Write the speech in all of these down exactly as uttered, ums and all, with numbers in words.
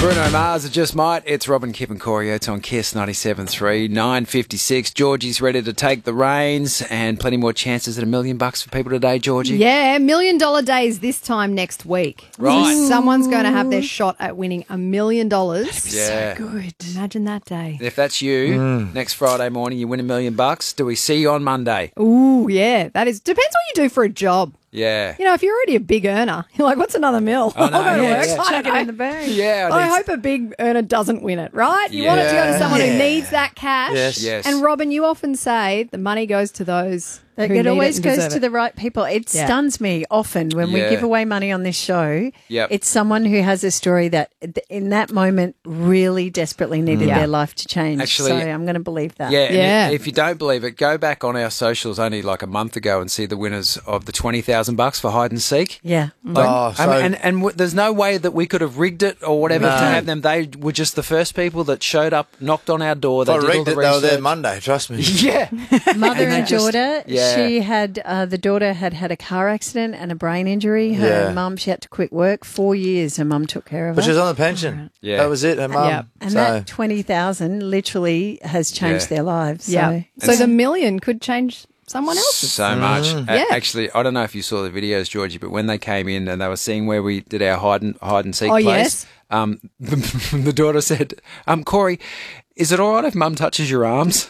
Bruno Mars, It Just Might. It's Robin, Kip and Corey. It's on Kiss ninety-seven three, nine fifty-six. Georgie's ready to take the reins and plenty more chances at a million bucks for people today, Georgie. Yeah, million dollar days this time next week. Right. So someone's going to have their shot at winning a million dollars. Yeah. So good. Imagine that day. If that's you, Mm. next Friday morning you win a million bucks. Do we see you on Monday? Ooh, yeah. That is, depends what you do for a job. Yeah. You know, if you're already a big earner, you're like, what's another mil? I know, I'll go to yeah, work. yeah. I don't Chuck it know. in the bag. Yeah. I need- hope a big earner doesn't win it, right? You want it to go to Yeah. someone who Yeah. needs that cash. Yes. Yes. And Robin, you often say the money goes to those It, who it need always and goes deserve to it. the right people. It Yeah. stuns me often when Yeah. we give away money on this show. Yep. It's someone who has a story that th- in that moment really desperately needed Yeah. their life to change. Actually- so I'm going to believe that. Yeah, and Yeah. if you don't believe it, go back on our socials only like a month ago and see the winners of the twenty thousand bucks for hide and seek. Yeah. Like, Oh, I mean, so- and and w- there's no way that we could have rigged it or whatever No. to have them. They were just the first people that showed up, knocked on our door. If They I did all rigged the it, they were there research. Monday, trust me. Yeah, Mother And and, they just- daughter. yeah. She had uh, the daughter had had a car accident and a brain injury. Her Yeah. mum, she had to quit work. Four years, her mum took care of But her. she was on the pension. Yeah. That was it, her mum. Yeah. and so, that twenty thousand literally has changed Yeah. their lives. So. Yeah. So the million could change someone else's. so much. A- Yeah. Actually, I don't know if you saw the videos, Georgie, but when they came in and they were seeing where we did our hide and hide and seek Oh, place, yes. um, the, the daughter said, "Um, Corey, is it all right if Mum touches your arms?"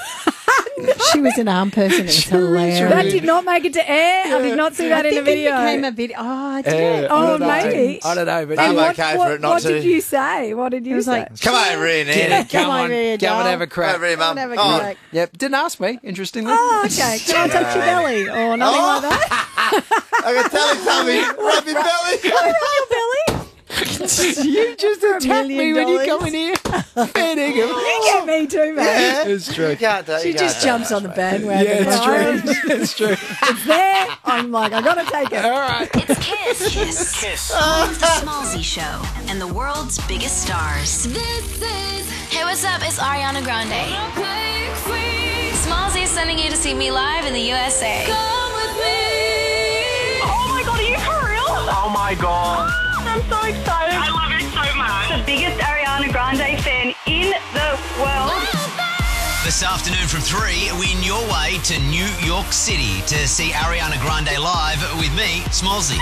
She was an arm person. It was hilarious. That did not make it to air. I did not see that I in the think video. it became a video. Oh, I did. Yeah, I Oh, don't know. maybe. I don't know, but I'm And yeah. what, okay for what, it not what to. did you say? What did you It was say? like, Come over here, Get Nana. it, come, Come on, over here, go and doll. have a Come crack. over here, mum. Never Oh, crack. Yep, didn't ask me. Interestingly. Oh, okay. Can I touch your belly or nothing like that? I can tell you, tell me, rub your belly. Your belly? You just attack me million when you dollars. come in here. Fair dinkum. You get me too, man. It's true. You can't do- She you just can't do jumps that, on the mate. bandwagon. Yeah, it's right? true. It's true. It's there. I'm like, I gotta take it. All right. It's Kiss. Kiss. Kiss. Home of the Smallzy Show and the world's biggest stars. This is Hey, what's up? It's Ariana Grande. Quick Free. Smallzy is sending you to see me live in the U S A. Come with me. Oh my god, are you for real? Oh my god. I'm so excited. I love it so much. The biggest Ariana Grande fan in the world. This afternoon from three, win your way to New York City to see Ariana Grande live with me, Smallzy.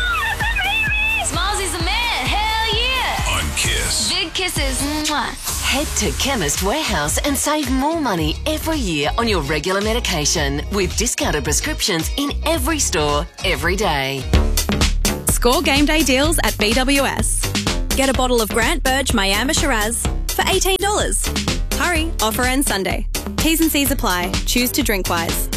Smallzy's the man. Hell yeah. On Kiss. Big kisses. Mwah. Head to Chemist Warehouse and save more money every year on your regular medication with discounted prescriptions in every store, every day. Score game day deals at B W S. Get a bottle of Grant Birch Miami Shiraz for eighteen dollars. Hurry, offer ends Sunday. T's and C's apply. Choose to drink wise.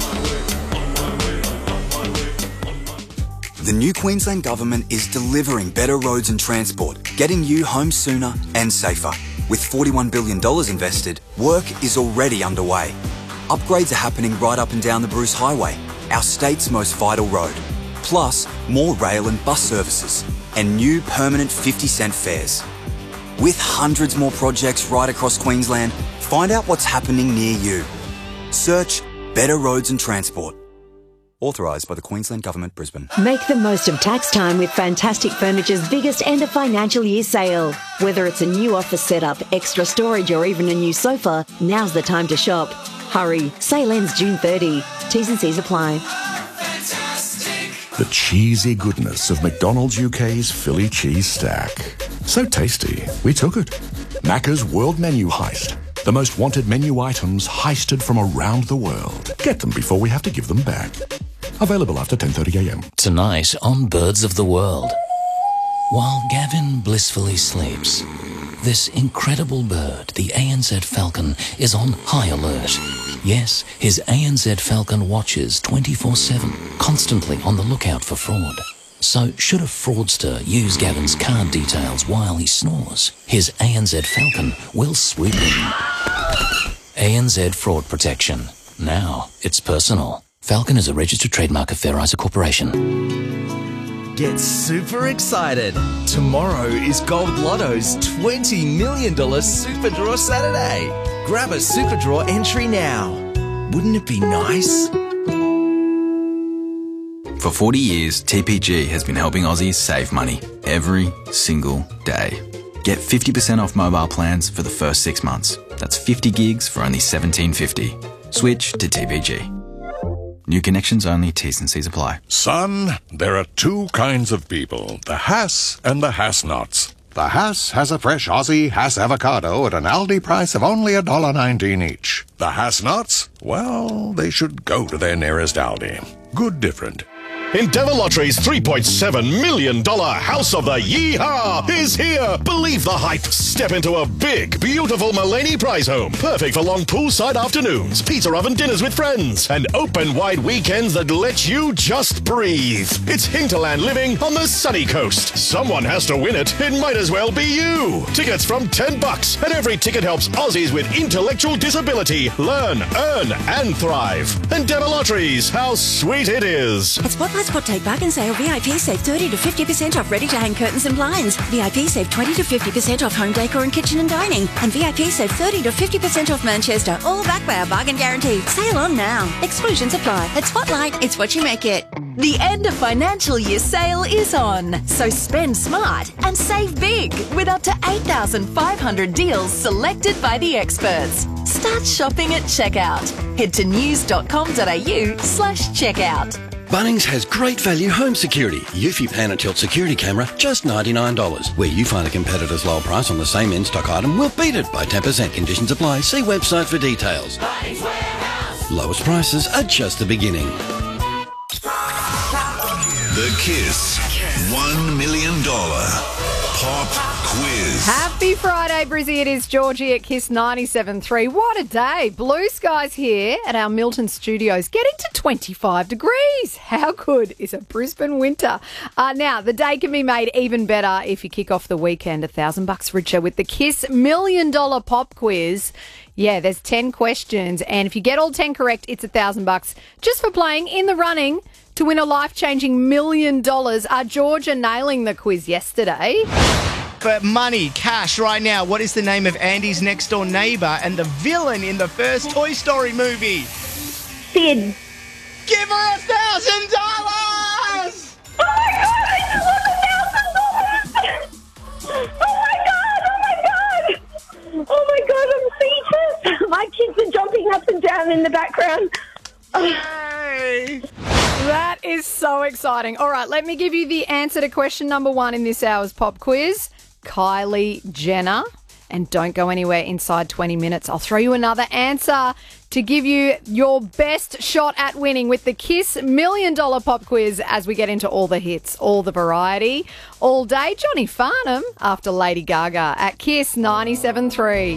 The new Queensland Government is delivering better roads and transport, getting you home sooner and safer. With forty-one billion dollars invested, work is already underway. Upgrades are happening right up and down the Bruce Highway, our state's most vital road. Plus, more rail and bus services, and new permanent fifty cent fares. With hundreds more projects right across Queensland, find out what's happening near you. Search Better Roads and Transport. Authorised by the Queensland Government, Brisbane. Make the most of tax time with Fantastic Furniture's biggest end of financial year sale. Whether it's a new office setup, extra storage or even a new sofa, now's the time to shop. Hurry, sale ends June thirtieth. T's and C's apply. The cheesy goodness of McDonald's U K's Philly cheese stack. So tasty, we took it. Macca's World Menu Heist. The most wanted menu items heisted from around the world. Get them before we have to give them back. Available after ten thirty a m. Tonight on Birds of the World. While Gavin blissfully sleeps, this incredible bird, the A N Z Falcon, is on high alert. Yes, his A N Z Falcon watches twenty-four seven, constantly on the lookout for fraud. So should a fraudster use Gavin's card details while he snores, his A N Z Falcon will swoop in. A N Z Fraud Protection. Now it's personal. Falcon is a registered trademark of Fair Isa Corporation. Get super excited. Tomorrow is Gold Lotto's twenty million dollars Super Draw Saturday. Grab a Super Draw entry now. Wouldn't it be nice? For forty years, T P G has been helping Aussies save money every single day. Get fifty percent off mobile plans for the first six months. That's fifty gigs for only seventeen fifty. Switch to T B G. New connections only, T's and C's apply. Son, there are two kinds of people, the Hass and the Hass-Nots. The Hass has a fresh Aussie Hass avocado at an Aldi price of only one dollar nineteen each. The Hass-Nots, well, they should go to their nearest Aldi. Good different. Endeavour Lottery's three point seven million dollars House of the Yeehaw is here. Believe the hype. Step into a big, beautiful Mulaney prize home. Perfect for long poolside afternoons, pizza oven dinners with friends, and open-wide weekends that let you just breathe. It's hinterland living on the sunny coast. Someone has to win it. It might as well be you. Tickets from ten bucks, and every ticket helps Aussies with intellectual disability learn, earn, and thrive. Endeavour Lotteries, how sweet it is. At Spotlight Spot Take Bargain Sale, V I P save thirty to fifty percent off ready-to-hang curtains and blinds. V I P save twenty to fifty percent off home decor and kitchen and dining. And V I P save thirty to fifty percent off Manchester, all backed by our bargain guarantee. Sale on now. Exclusions apply. At Spotlight, it's what you make it. The end of financial year sale is on, so spend smart and save big with up to eight thousand five hundred deals selected by the experts. Start shopping at checkout. Head to news.com.au slash checkout. Bunnings has great value home security. Eufy Pan-and-Tilt security camera, just ninety-nine dollars. Where you find a competitor's lower price on the same in-stock item, we'll beat it by ten percent. Conditions apply. See website for details. Bunnings Warehouse. Lowest prices are just the beginning. The Kiss one million dollars Pop Quiz. Happy Friday, Brizzy. It is Georgie at Kiss ninety-seven point three. What a day. Blue skies here at our Milton studios, getting to twenty-five degrees. How good is a Brisbane winter? Uh, now, the day can be made even better if you kick off the weekend a thousand bucks richer with the Kiss million dollar Pop Quiz. Yeah, there's ten questions, and if you get all ten correct, it's a thousand bucks just for playing in the running to win a life-changing million dollars. Are Georgia nailing the quiz yesterday? For money, cash right now, what is the name of Andy's next-door neighbour and the villain in the first Toy Story movie? Sid. Give her a thousand dollars! Oh my god, I just won a thousand dollars! Oh my god, oh my god! Oh my god, I'm speechless! My kids are jumping up and down in the background. Hey. That is so exciting. All right, let me give you the answer to question number one in this hour's pop quiz. Kylie Jenner. And don't go anywhere inside twenty minutes. I'll throw you another answer to give you your best shot at winning with the Kiss million dollar pop quiz as we get into all the hits, all the variety, all day. Johnny Farnham after Lady Gaga at Kiss ninety-seven point three.